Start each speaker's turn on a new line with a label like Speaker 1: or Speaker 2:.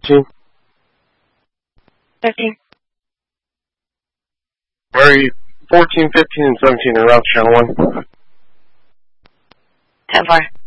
Speaker 1: 15?
Speaker 2: 13.
Speaker 1: Where are you? 14, 15, and 17 are out, channel 1.
Speaker 2: 10-4.